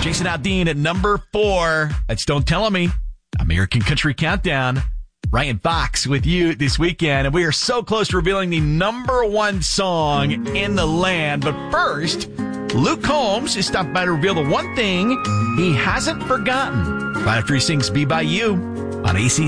Jason Aldean at number 4. That's Don't Tell Me. American Country Countdown. Ryan Fox with you this weekend. And we are so close to revealing the number 1 song in the land. But first, Luke Combs is stopped by to reveal the one thing he hasn't forgotten. Right after he sings Be By You on AC.